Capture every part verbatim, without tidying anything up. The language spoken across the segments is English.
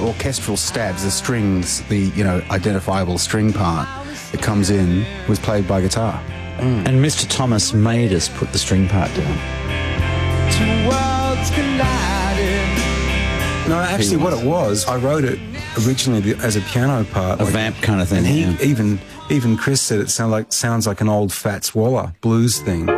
orchestral stabs, the strings, the, you know, identifiable string part that comes in was played by guitar. Mm. And Mister Thomas made us put the string part down. Two worlds colliding. No, actually what it was, I wrote it originally as a piano part. A like, vamp kind of thing. And he, yeah. even even Chris said it sound like, sounds like an old Fats Waller blues thing.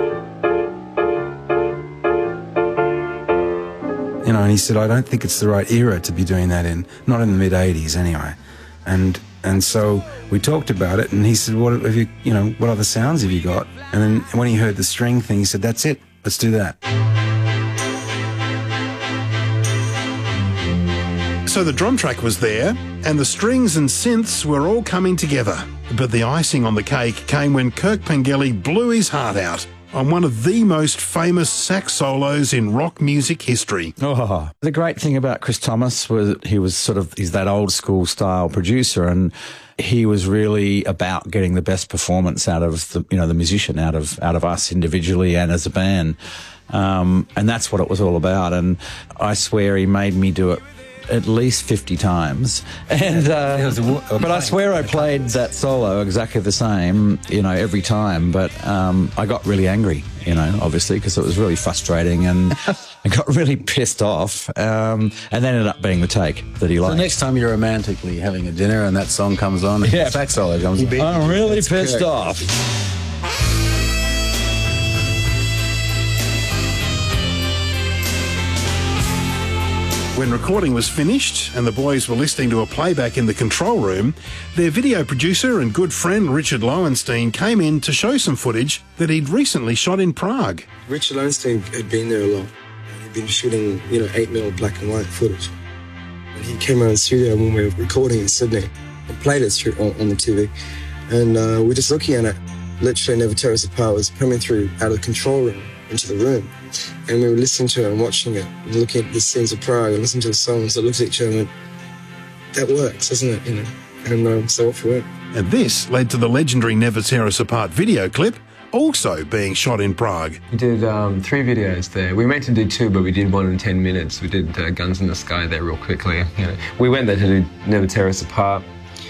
You know, and he said, I don't think it's the right era to be doing that in, not in the mid eighties anyway. And and so we talked about it, and he said, what have you, you know, what other sounds have you got? And then when he heard the string thing, he said, that's it, let's do that. So the drum track was there, and the strings and synths were all coming together. But the icing on the cake came when Kirk Pengelly blew his heart out on one of the most famous sax solos in rock music history. Oh, the great thing about Chris Thomas was he was sort of, he's that old school style producer, and he was really about getting the best performance out of the, you know, the musician, out of, out of us individually and as a band. Um, and that's what it was all about. And I swear he made me do it at least fifty times, and uh, but I swear I played that solo exactly the same, you know, every time. But um, I got really angry, you know, obviously, because it was really frustrating, and I got really pissed off, um, and then ended up being the take that he liked. So next time you're romantically having a dinner and that song comes on, and yeah. the sax solo comes on, I'm really That's pissed correct. off. When recording was finished and the boys were listening to a playback in the control room, their video producer and good friend Richard Lowenstein came in to show some footage that he'd recently shot in Prague. Richard Lowenstein had been there a lot. He'd been shooting, you know, eight mil black and white footage. And he came out of the studio when we were recording in Sydney and played it through on, on the T V. And uh, we're just looking at it. Literally Never Tear Us Apart was coming through out of the control room into the room. And we were listening to it and watching it, and looking at the scenes of Prague and listening to the songs that looked at each other and went, that works, doesn't it? You know? And um, so off we went. And this led to the legendary Never Tear Us Apart video clip, also being shot in Prague. We did um, three videos there. We meant to do two, but we did one in ten minutes. We did uh, Guns in the Sky there real quickly. You know, we went there to do Never Tear Us Apart,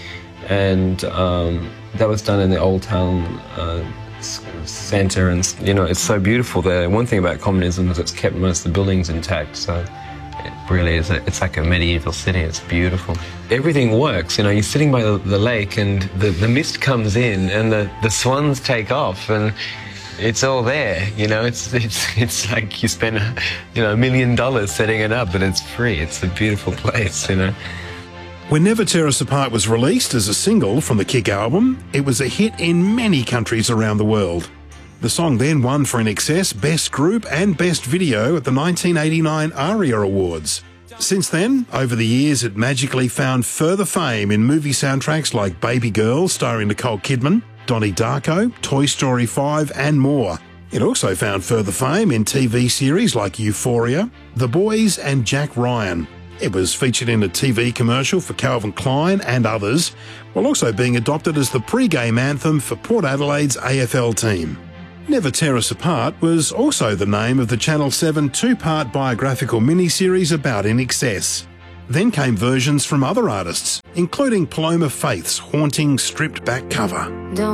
and um, that was done in the Old Town uh, Centre, and you know, it's so beautiful there. One thing about communism is it's kept most of the buildings intact, so it really is a, it's like a medieval city. It's beautiful. Everything works, you know, you're sitting by the, the lake and the, the mist comes in and the, the swans take off and it's all there, you know. It's it's it's like you spend a, you know, a million dollars setting it up, but it's free. It's a beautiful place, you know. When Never Tear Us Apart was released as a single from the Kick album, it was a hit in many countries around the world. The song then won for I N X S Best Group and Best Video at the nineteen eighty-nine ARIA Awards. Since then, over the years, it magically found further fame in movie soundtracks like Baby Girl, starring Nicole Kidman, Donnie Darko, Toy Story five, and more. It also found further fame in T V series like Euphoria, The Boys, and Jack Ryan. It was featured in a T V commercial for Calvin Klein and others, while also being adopted as the pre-game anthem for Port Adelaide's A F L team. Never Tear Us Apart was also the name of the Channel seven two-part biographical miniseries about I N X S. Then came versions from other artists, including Paloma Faith's haunting stripped-back cover.